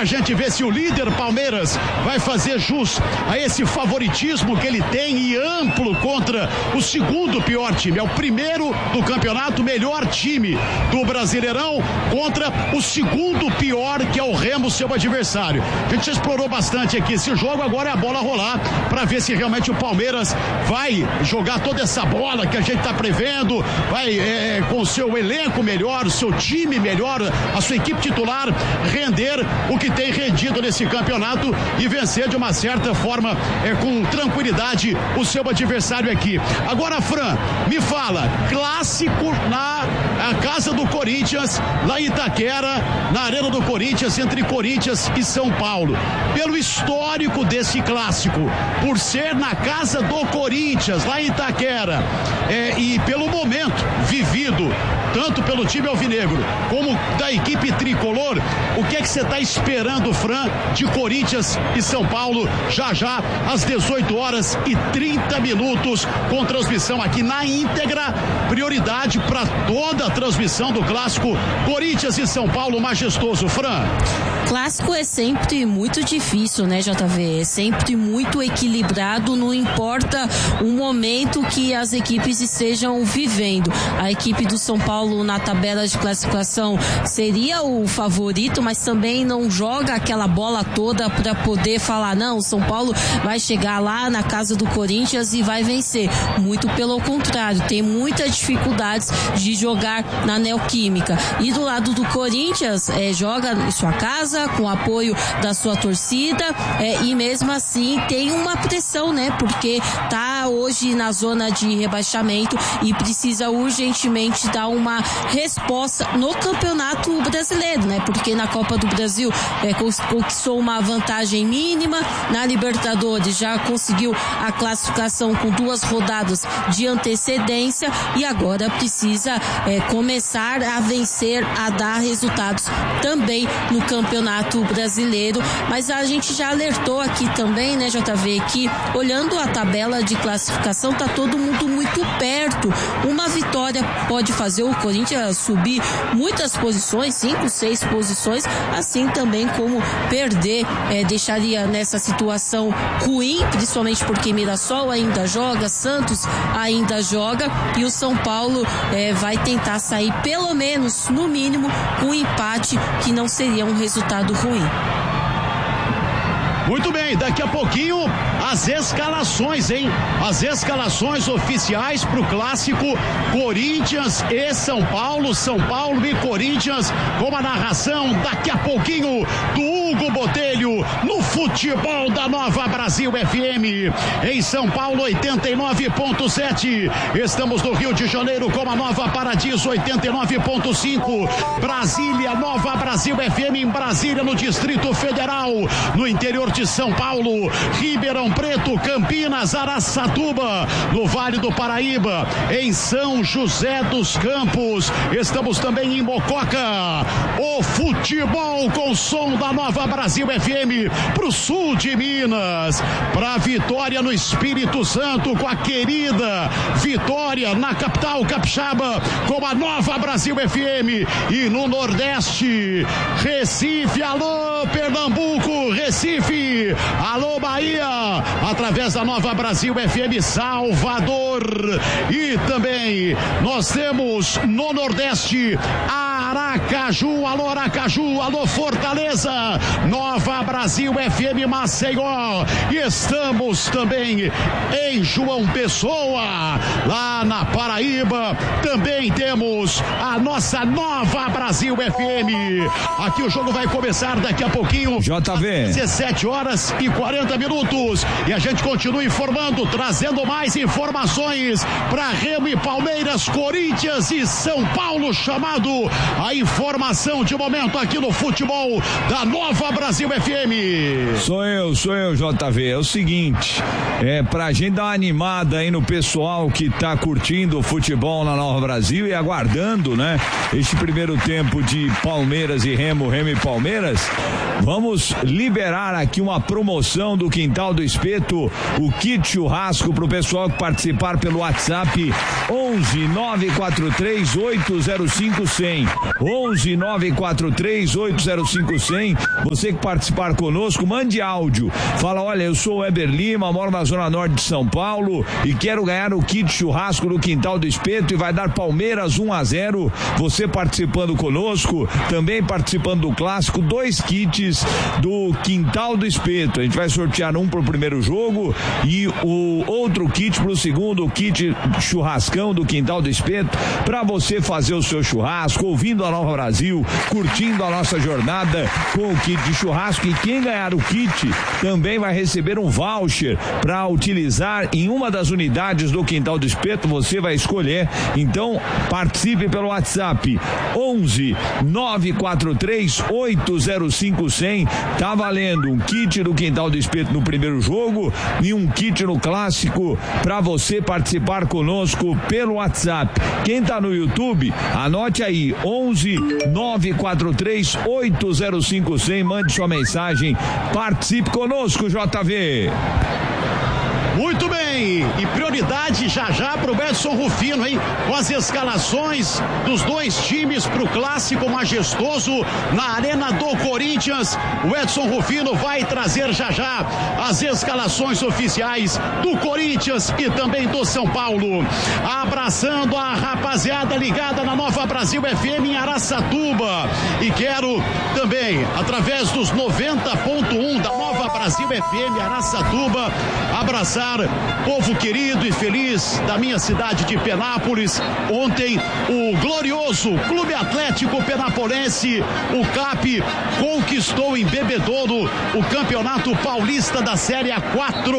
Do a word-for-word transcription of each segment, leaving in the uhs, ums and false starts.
pra gente ver se o líder Palmeiras vai fazer jus a esse favoritismo que ele tem e amplo contra o segundo pior time. É o primeiro do campeonato, melhor time do Brasileirão contra o segundo pior, que é o Remo, seu adversário. A gente explorou bastante aqui esse jogo, agora é a bola rolar para ver se realmente o Palmeiras vai jogar toda essa bola que a gente está prevendo, vai é, com o seu elenco melhor, o seu time melhor, a sua equipe titular render o que tem rendido nesse campeonato e vencer de uma certa forma é, com tranquilidade o seu adversário aqui. Agora, Fran, me fala, clássico na a casa do Corinthians, lá em Itaquera, na Arena do Corinthians, entre Corinthians e São Paulo. Pelo histórico desse clássico, por ser na casa do Corinthians, lá em Itaquera, é, e pelo momento vivido, tanto pelo time alvinegro como da equipe tricolor, o que é que você está esperando, Fran, de Corinthians e São Paulo, já já, às dezoito horas e trinta minutos, com transmissão aqui na íntegra, prioridade para toda a transmissão do clássico Corinthians e São Paulo, majestoso, Fran. Clássico é sempre muito difícil, né, J V? É sempre muito equilibrado, não importa o momento que as equipes estejam vivendo. A equipe do São Paulo na tabela de classificação seria o favorito, mas também não joga aquela bola toda para poder falar, não, o São Paulo vai chegar lá na casa do Corinthians e vai vencer. Muito pelo contrário, tem muitas dificuldades de jogar na Neoquímica. E do lado do Corinthians, é, joga em sua casa, com o apoio da sua torcida, é, e mesmo assim tem uma pressão, né? Porque tá hoje na zona de rebaixamento e precisa urgentemente dar uma resposta no Campeonato Brasileiro, né? Porque na Copa do Brasil é, conquistou uma vantagem mínima, na Libertadores já conseguiu a classificação com duas rodadas de antecedência e agora precisa é, começar a vencer, a dar resultados também no Campeonato Brasileiro. Mas a gente já alertou aqui também, né, J V, que olhando a tabela de classificação tá todo mundo muito perto. Uma vitória pode fazer o Corinthians subir muitas posições, cinco, seis posições, assim também como perder, é, deixaria nessa situação ruim, principalmente porque Mirassol ainda joga, Santos ainda joga e o São Paulo é, vai tentar sair pelo menos, no mínimo, com um empate que não seria um resultado ruim. Muito bem, daqui a pouquinho as escalações, hein? As escalações oficiais para o clássico Corinthians e São Paulo, São Paulo e Corinthians, com a narração daqui a pouquinho do Hugo Botelho no futebol da Nova Brasil F M. Em São Paulo, oitenta e nove ponto sete. Estamos no Rio de Janeiro com a Nova Paradiso, oitenta e nove ponto cinco. Brasília, Nova Brasil F M em Brasília, no Distrito Federal, no interior de São Paulo, Ribeirão Preto, Campinas, Araçatuba, no Vale do Paraíba, em São José dos Campos. Estamos também em Mococa. O futebol com som da Nova Brasil F M pro sul de Minas, pra Vitória no Espírito Santo, com a querida Vitória na capital capixaba, com a Nova Brasil F M, e no Nordeste, Recife, alô Pernambuco, Recife, alô Bahia, através da Nova Brasil F M Salvador. E também nós temos no Nordeste Aracaju, alô Aracaju, alô Fortaleza, Nova Brasil F M Maceió. E estamos também em João Pessoa, lá na Paraíba, também temos a nossa Nova Brasil F M. Aqui o jogo vai começar daqui a pouquinho, J V, dezessete horas e quarenta minutos, e a gente continua informando, trazendo mais informações para Remo e Palmeiras, Corinthians e São Paulo, chamado a informação de momento aqui no futebol da Nova Brasil F M. Sou eu, sou eu, J V. É o seguinte, é pra gente dar uma animada aí no pessoal que tá curtindo o futebol na Nova Brasil e aguardando, né, este primeiro tempo de Palmeiras e Remo, Remo e Palmeiras. Vamos liberar aqui uma promoção do Quintal do Espeto, o kit churrasco pro pessoal que participar pelo WhatsApp onze nove quatro três oito zero cinco cem. onze nove quatro três oito zero cinco zero zero. Você que participar conosco, mande áudio. Fala, olha, eu sou o Weber Lima, moro na Zona Norte de São Paulo e quero ganhar o kit churrasco no Quintal do Espeto e vai dar Palmeiras um a zero. Você participando conosco, também participando do clássico, dois kits do Quintal do Espeto. A gente vai sortear um pro primeiro jogo e o outro kit pro segundo, o kit churrascão do Quintal do Espeto, para você fazer o seu churrasco, ouvindo a Nova Brasil, curtindo a nossa jornada com o kit de churrasco. E quem ganhar o kit também vai receber um voucher para utilizar em uma das unidades do Quintal do Espeto. Você vai escolher. Então participe pelo WhatsApp onze nove quatro três oito zero cinco zero zero. Tá valendo um kit do Quintal do Espeto no primeiro jogo e um kit no clássico para você participar conosco pelo WhatsApp. Quem tá no YouTube, anote aí onze nove quatro três oito zero cinco zero zero. Mande sua mensagem, participe conosco, J V. Muito bem, e prioridade já já pro Edson Rufino, hein? Com as escalações dos dois times pro clássico majestoso na Arena do Corinthians. O Edson Rufino vai trazer já já as escalações oficiais do Corinthians e também do São Paulo. Abraçando a rapaziada ligada na Nova Brasil F M em Araçatuba. E quero também, através dos noventa ponto um da Nova Brasil F M Araçatuba, abraçar povo querido e feliz da minha cidade de Penápolis. Ontem o glorioso Clube Atlético Penapolense, o C A P, conquistou em Bebedouro o Campeonato Paulista da Série A quatro.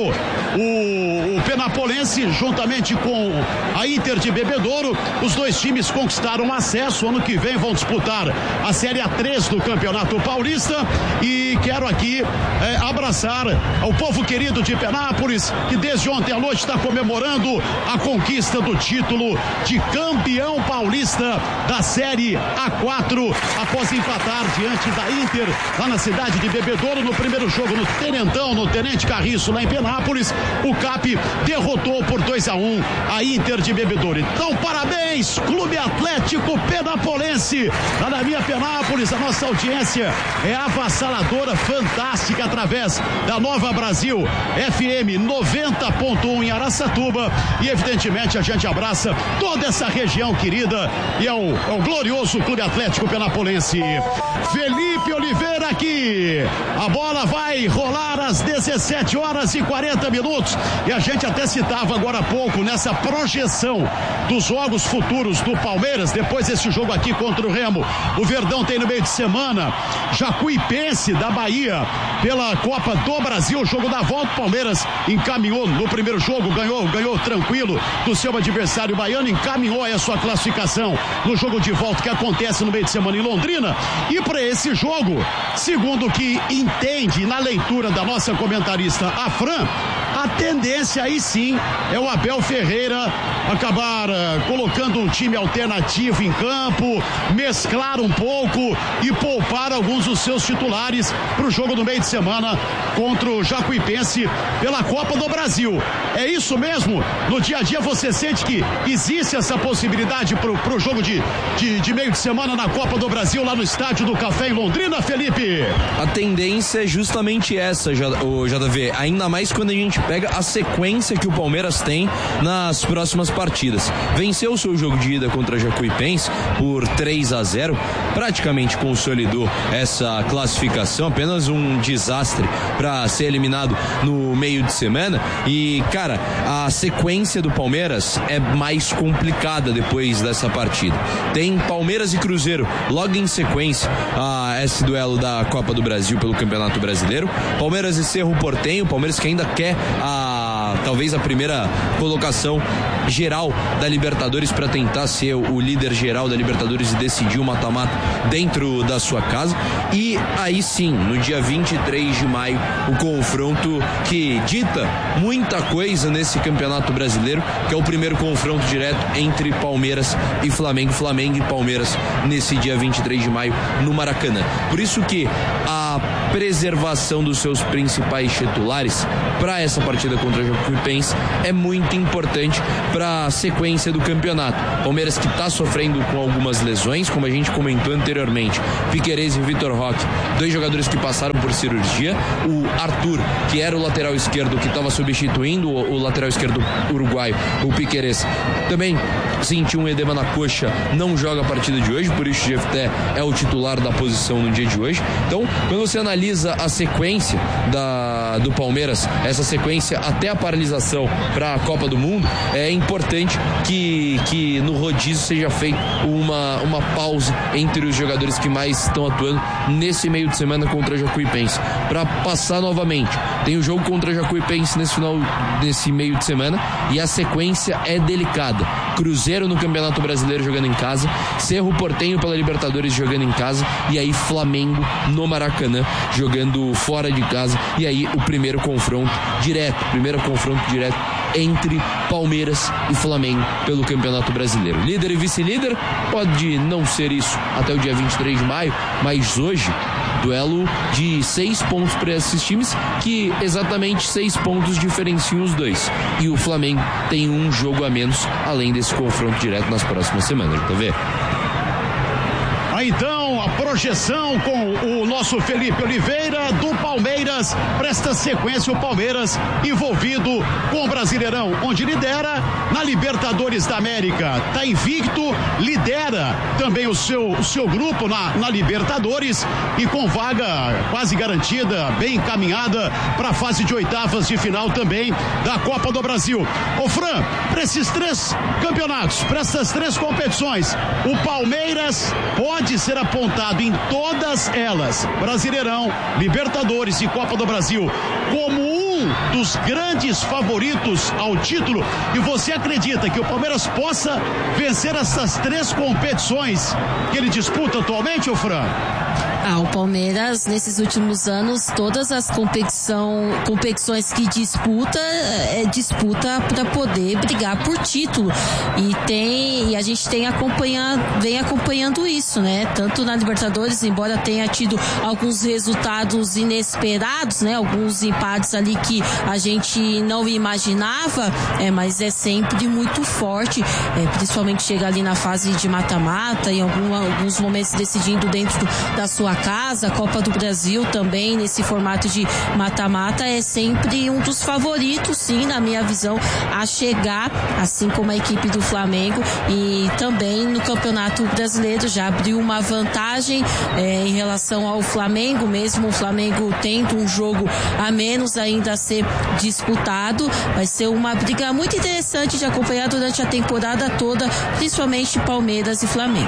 O, o Penapolense, juntamente com a Inter de Bebedouro, os dois times conquistaram acesso. Ano que vem vão disputar a Série A três do Campeonato Paulista. E quero aqui é, abraçar o povo querido de Penápolis, que desde ontem à noite está comemorando a conquista do título de campeão paulista da Série A quatro, após empatar diante da Inter lá na cidade de Bebedouro no primeiro jogo no Tenentão, no Tenente Carriço, lá em Penápolis. O C A P derrotou por dois a um a Inter de Bebedouro. Então parabéns, Clube Atlético Penapolense, lá na minha Penápolis. A nossa audiência é avassaladora, fantástica, através da Nova Brasil F M noventa ponto um em Araçatuba, e evidentemente a gente abraça toda essa região querida e é o, é o glorioso Clube Atlético Penapolense. Felipe Oliveira aqui, a bola vai rolar às dezessete horas e quarenta minutos, e a gente até citava agora há pouco nessa projeção dos jogos futuros do Palmeiras, depois desse jogo aqui contra o Remo. O Verdão tem no meio de semana Jacuipense da Bahia pela Copa do Brasil, o jogo da volta. O Palmeiras encaminhou no primeiro jogo, ganhou, ganhou tranquilo do seu adversário baiano, encaminhou aí a sua classificação no jogo de volta que acontece no meio de semana em Londrina. E para esse jogo, segundo o que entende na leitura da nossa comentarista a Fran, a tendência aí sim é o Abel Ferreira acabar uh, colocando um time alternativo em campo, mesclar um pouco e poupar alguns dos seus titulares para o jogo do meio de semana contra o Jacuipense pela Copa do Brasil. É isso mesmo? No dia a dia você sente que existe essa possibilidade para o jogo de, de, de meio de semana na Copa do Brasil lá no Estádio do Café em Londrina, Felipe? A tendência é justamente essa, o J V, ainda mais quando a gente pega a sequência que o Palmeiras tem nas próximas partidas. Venceu o seu jogo de ida contra a Jacuipense por três a zero, praticamente consolidou essa classificação, apenas um desastre para ser eliminado no meio de semana. E cara, a sequência do Palmeiras é mais complicada depois dessa partida. Tem Palmeiras e Cruzeiro logo em sequência a esse duelo da Copa do Brasil pelo Campeonato Brasileiro. Palmeiras e Cerro Porteño, Palmeiras que ainda quer a talvez a primeira colocação geral da Libertadores para tentar ser o líder geral da Libertadores e decidir o mata-mata dentro da sua casa. E aí sim, no dia vinte e três de maio, o confronto que dita muita coisa nesse Campeonato Brasileiro, que é o primeiro confronto direto entre Palmeiras e Flamengo, Flamengo e Palmeiras nesse dia vinte e três de maio no Maracanã. Por isso que a preservação dos seus principais titulares para essa partida contra a Jacuipense é muito importante para a sequência do campeonato. Palmeiras que está sofrendo com algumas lesões, como a gente comentou anteriormente, Piquerez e Vitor Roque, dois jogadores que passaram por cirurgia, o Arthur, que era o lateral esquerdo que estava substituindo o, o lateral esquerdo uruguaio, o Piquerez, também sentiu um edema na coxa, não joga a partida de hoje, por isso o Jefté é o titular da posição no dia de hoje. Então, quando você analisa a sequência da, do Palmeiras, essa sequência até a paralisação para a Copa do Mundo, é importante que, que no rodízio seja feita uma, uma pausa entre os jogadores que mais estão atuando nesse meio de semana contra a Jacuipense, para passar novamente. Tem o jogo contra a Jacuipense nesse final, nesse meio de semana, e a sequência é delicada. Cruzeiro no Campeonato Brasileiro jogando em casa, Cerro Porteño pela Libertadores jogando em casa, e aí Flamengo no Maracanã jogando fora de casa, e aí o primeiro confronto direto, primeiro confronto direto entre Palmeiras e Flamengo pelo Campeonato Brasileiro. Líder e vice-líder, pode não ser isso até o dia vinte e três de maio, mas hoje duelo de seis pontos para esses times, que exatamente seis pontos diferenciam os dois. E o Flamengo tem um jogo a menos, além desse confronto direto nas próximas semanas, tá vendo? Então, a projeção com o nosso Felipe Oliveira do Palmeiras, presta sequência o Palmeiras envolvido com o Brasileirão, onde lidera na Libertadores da América, tá invicto, lidera também o seu, o seu grupo na, na Libertadores e com vaga quase garantida, bem encaminhada para a fase de oitavas de final também da Copa do Brasil. Ô Fran, para esses três campeonatos, para essas três competições, o Palmeiras pode ser apontado em todas elas, Brasileirão, Libertadores e Copa do Brasil, como um dos grandes favoritos ao título, e você acredita que o Palmeiras possa vencer essas três competições que ele disputa atualmente, ô Fran? Ah, o Palmeiras, nesses últimos anos, todas as competição, competições que disputa, é disputa para poder brigar por título. E tem, e a gente tem acompanhado, vem acompanhando isso, né? Tanto na Libertadores, embora tenha tido alguns resultados inesperados, né? Alguns empates ali que a gente não imaginava, é, mas é sempre muito forte, é, principalmente chega ali na fase de mata-mata, em algum, alguns momentos decidindo dentro do, da sua casa. A Copa do Brasil também nesse formato de mata-mata é sempre um dos favoritos, sim, na minha visão, a chegar, assim como a equipe do Flamengo, e também no Campeonato Brasileiro já abriu uma vantagem é, em relação ao Flamengo, mesmo o Flamengo tendo um jogo a menos ainda a ser disputado. Vai ser uma briga muito interessante de acompanhar durante a temporada toda, principalmente Palmeiras e Flamengo.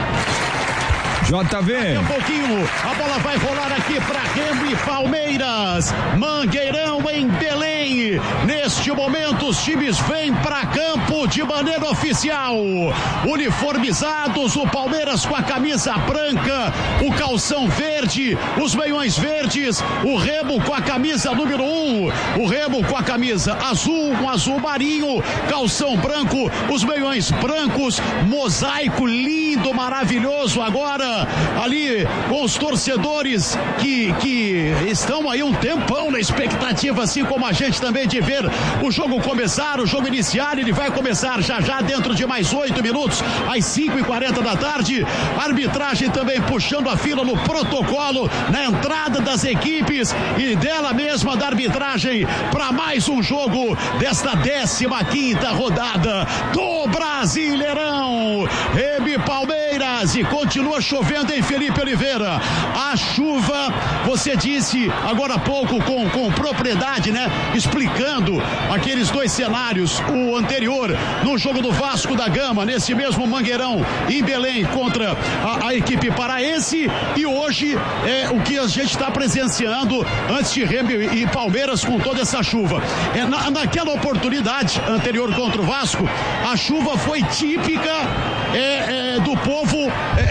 J V. Daqui a pouquinho a bola vai rolar aqui para Remo e Palmeiras. Mangueirão em Belém. Neste momento os times vêm para campo de maneira oficial. Uniformizados, o Palmeiras com a camisa branca, o calção verde, os meiões verdes, o Remo com a camisa número um, o Remo com a camisa azul, um azul marinho, calção branco, os meiões brancos, mosaico lindo, maravilhoso agora. Ali com os torcedores que, que estão aí um tempão na expectativa, assim como a gente também, de ver o jogo começar, o jogo iniciar. Ele vai começar já já dentro de mais oito minutos, às cinco e quarenta da tarde. A arbitragem também puxando a fila no protocolo, na entrada das equipes e dela mesma, da arbitragem, para mais um jogo desta décima quinta rodada do Brasileirão. Remo e Palmeiras, e continua chovendo em Felipe Oliveira. A chuva, você disse agora há pouco com, com propriedade, né? Explicando aqueles dois cenários, o anterior no jogo do Vasco da Gama, nesse mesmo Mangueirão em Belém contra a, a equipe paraense, e hoje é o que a gente está presenciando antes de Remo e, e Palmeiras com toda essa chuva. É, na, naquela oportunidade anterior contra o Vasco, a chuva foi típica é, é, do povo é,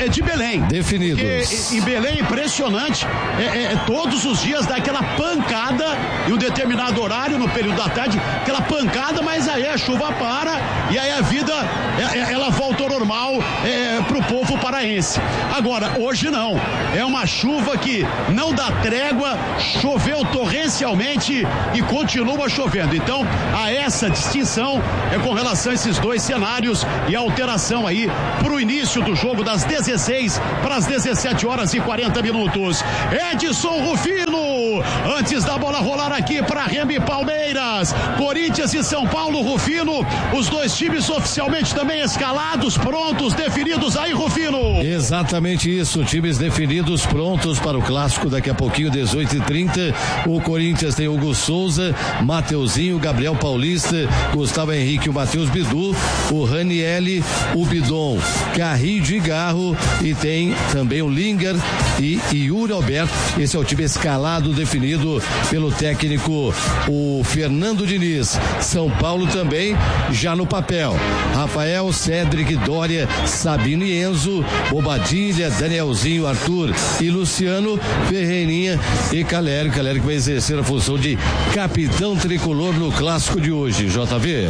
é de Belém. Definidos. Porque em Belém é impressionante, é, é, todos os dias dá aquela pancada em um determinado horário, no período da tarde, aquela pancada, mas aí a chuva para e aí a vida, é, ela volta ao normal é, pro povo paraense. Agora, hoje não, é uma chuva que não dá trégua, choveu torrencialmente e continua chovendo. Então, a essa distinção é com relação a esses dois cenários e a alteração aí pro início do jogo das dezesseis para as dezessete horas e quarenta minutos. Edson Rufino, antes da bola rolar aqui para Remo e Palmeiras, Corinthians e São Paulo. Rufino, os dois times oficialmente também escalados, prontos, definidos aí, Rufino. Exatamente isso, times definidos, prontos para o clássico daqui a pouquinho, dezoito e trinta. O Corinthians tem Hugo Souza, Mateuzinho, Gabriel Paulista, Gustavo Henrique, o Matheus Bidu, o Ranielli, o Bidon, Carrillo e Garro, e tem também o Linger e Yuri Alberto. Esse é o time escalado, definido pelo técnico o Fernando Diniz. São Paulo também já no papel: Rafael, Cédric, Dória, Sabino e Enzo, Bobadilha, Danielzinho, Arthur e Luciano, Ferreirinha e Calério. Calério que vai exercer a função de capitão tricolor no clássico de hoje. J V.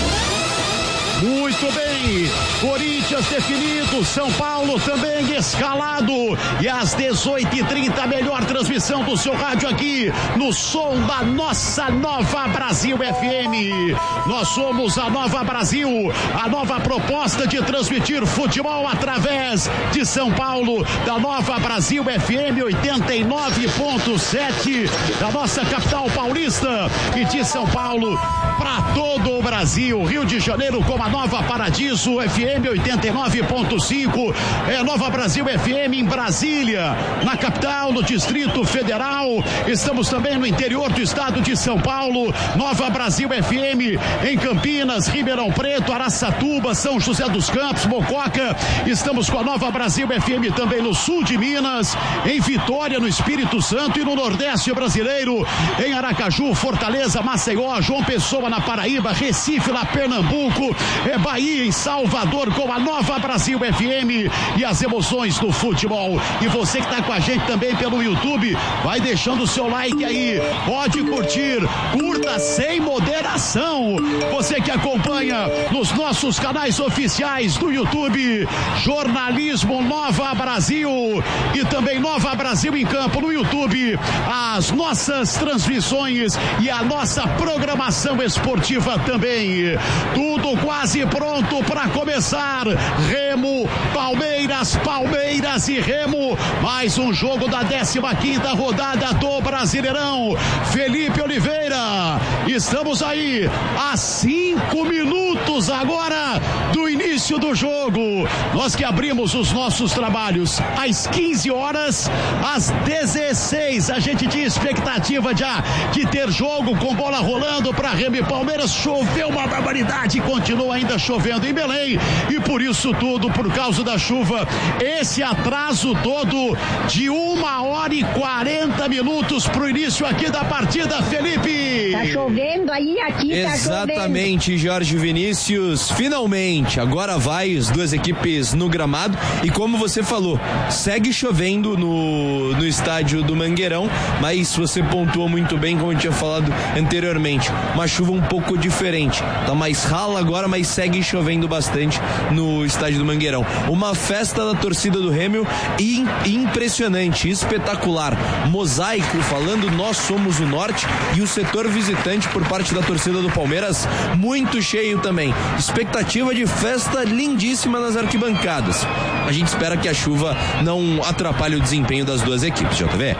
Muito bem, Corinthians definido, São Paulo também escalado, e às dezoito e trinta a melhor transmissão do seu rádio aqui no som da nossa Nova Brasil F M. Nós somos a Nova Brasil, a nova proposta de transmitir futebol através de São Paulo, da Nova Brasil F M oitenta e nove ponto sete, da nossa capital paulista, e de São Paulo para todo o Brasil. Rio de Janeiro com a Nova Paradiso F M oitenta e nove ponto cinco, é Nova Brasil F M em Brasília, na capital, no Distrito Federal. Estamos também no interior do estado de São Paulo, Nova Brasil F M em Campinas, Ribeirão Preto, Araçatuba, São José dos Campos, Mococa. Estamos com a Nova Brasil F M também no sul de Minas, em Vitória, no Espírito Santo, e no Nordeste brasileiro, em Aracaju, Fortaleza, Maceió, João Pessoa na Paraíba, Recife na Pernambuco, é Bahia, em Salvador, com a Nova Brasil F M e as emoções do futebol. E você que está com a gente também pelo YouTube, vai deixando o seu like aí, pode curtir, curta sem moderação. Você que acompanha nos nossos canais oficiais do YouTube, Jornalismo Nova Brasil e também Nova Brasil em Campo no YouTube, as nossas transmissões e a nossa programação esportiva também. Tudo quase pronto para começar. Remo, Palmeiras, Palmeiras e Remo, mais um jogo da décima quinta rodada do Brasileirão. Felipe Oliveira, estamos aí a cinco minutos agora do início do jogo. Nós que abrimos os nossos trabalhos às quinze horas, às dezesseis, a gente tinha expectativa já de ter jogo com bola rolando para Remo e Palmeiras. Choveu uma barbaridade, continua ainda chovendo em Belém, e por isso tudo, por causa da chuva, esse atraso todo de uma hora e quarenta minutos pro início aqui da partida, Felipe. Tá chovendo aí, aqui Exatamente, tá chovendo. Jorge Vinícius, finalmente, agora vai as duas equipes no gramado, e como você falou, segue chovendo no, no estádio do Mangueirão, mas você pontuou muito bem, como eu tinha falado anteriormente, uma chuva um pouco diferente, tá mais rala agora, mas segue chovendo bastante no estádio do Mangueirão. Uma festa da torcida do Remo impressionante, espetacular, mosaico falando nós somos o norte, e o setor visitante por parte da torcida do Palmeiras muito cheio também, expectativa de festa lindíssima nas arquibancadas. A gente espera que a chuva não atrapalhe o desempenho das duas equipes, J V.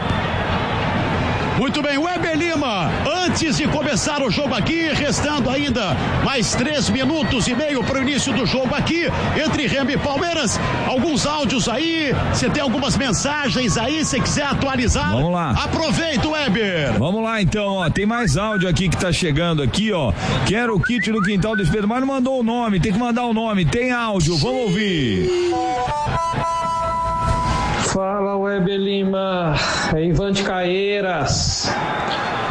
Muito bem, Weber Lima, antes de começar o jogo aqui, restando ainda mais três minutos e meio para o início do jogo aqui, entre Remo e Palmeiras, alguns áudios aí, você tem algumas mensagens aí, se quiser atualizar, vamos lá, aproveita, Weber. Vamos lá então, ó, tem mais áudio aqui que tá chegando aqui, ó, quero o kit no quintal do Espelho, mas não mandou o nome, tem que mandar o nome, tem áudio, vamos ouvir. Fala, Weber Lima, é Ivan de Caeiras.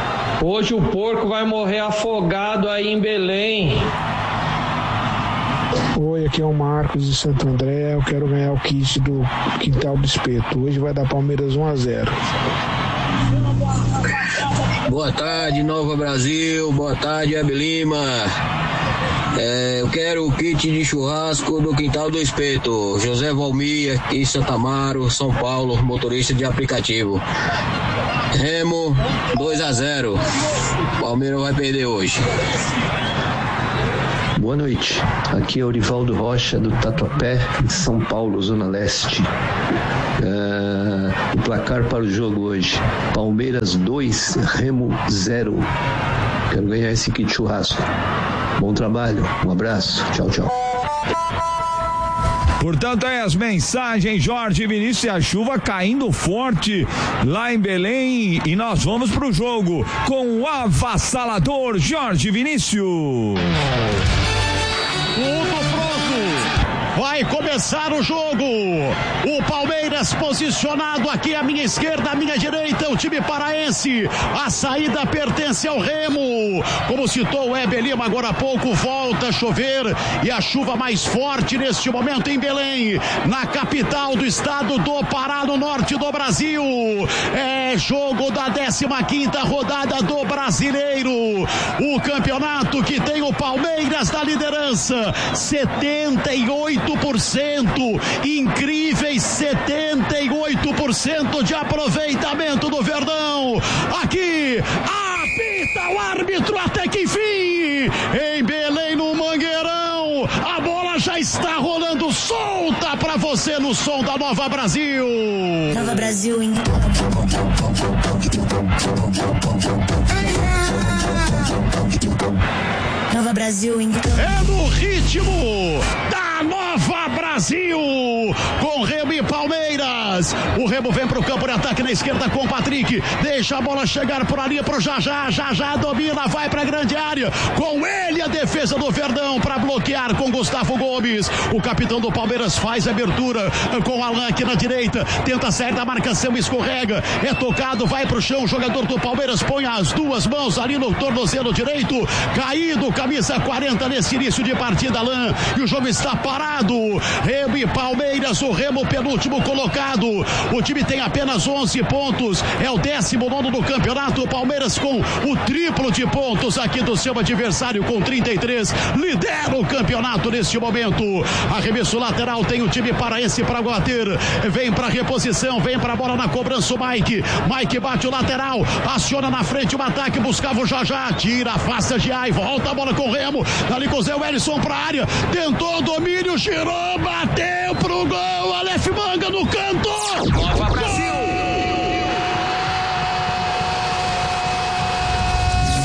Hoje o porco vai morrer afogado aí em Belém. Oi, aqui é o Marcos de Santo André. Eu quero ganhar o kit do Quintal do Espeto. Hoje vai dar Palmeiras um a zero. Boa tarde, Nova Brasil. Boa tarde, Hebe Lima. É, eu quero o kit de churrasco do Quintal do Espeto. José Valmir, aqui em Santa Amaro, São Paulo, motorista de aplicativo. Remo, dois a zero. Palmeiras vai perder hoje. Boa noite, aqui é o Orivaldo Rocha do Tatuapé, em São Paulo, Zona Leste. Uh, o placar para o jogo hoje: Palmeiras dois, Remo zero. Quero ganhar esse kit churrasco. Bom trabalho, um abraço, tchau, tchau. Portanto, aí as mensagens, Jorge Vinícius, e a chuva caindo forte lá em Belém. E nós vamos pro jogo com o avassalador Jorge Vinícius. Tudo pronto. Vai começar o jogo. O Palmeiras posicionado aqui à minha esquerda, à minha direita, o time paraense. A saída pertence ao Remo. Como citou o Hebe Lima agora há pouco, volta a chover e a chuva mais forte neste momento em Belém, na capital do estado do Pará, no norte do Brasil. É jogo da décima quinta rodada do Brasileiro. O campeonato que tem o Palmeiras na liderança, setenta e oito por cento, incríveis setenta e oito por cento de aproveitamento do Verdão. Aqui, apita o árbitro até que enfim, em Belém, no Mangueirão, a bola já está rolando solta pra você no som da Nova Brasil. Nova Brasil, hein? Nova Brasil, hein? É no ritmo da Nova Brasil, com Remo e Palmeiras. O Remo vem pro campo de ataque na esquerda com o Patrick, deixa a bola chegar por ali pro Jajá, Jajá domina, vai pra grande área, com ele a defesa do Verdão para bloquear com Gustavo Gomes. O capitão do Palmeiras faz a abertura com o Alan aqui na direita, tenta sair da marcação, escorrega, é tocado, vai pro chão, o jogador do Palmeiras põe as duas mãos ali no tornozelo direito, caído, camisa quarenta nesse início de partida, Alan, e o jogo está parado. Remo e Palmeiras, o Remo penúltimo colocado, o time tem apenas onze pontos, é o décimo nono do campeonato. O Palmeiras com o triplo de pontos aqui do seu adversário com trinta e três, lidera o campeonato neste momento. Arremesso lateral, tem o time paraense para bater, vem para reposição, vem para a bola na cobrança o Mike, Mike bate o lateral, aciona na frente o ataque, buscava o Jajá, tira, afasta Giai, volta a bola com o Remo, dali com o Zé Wellison para a área, tentou o domínio, girou, bateu pro gol, Aleph Manga no canto. Nova